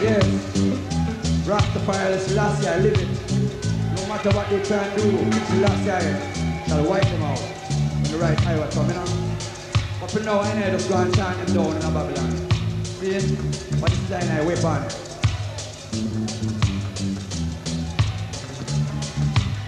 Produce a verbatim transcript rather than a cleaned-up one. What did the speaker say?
Yes. Rastafari, Selassie, I live it. No matter what they try and do, Selassie shall wipe them out. When the right eye was coming up. But for now, I know just go and shine them down in a Babylon. See? But this is a weapon.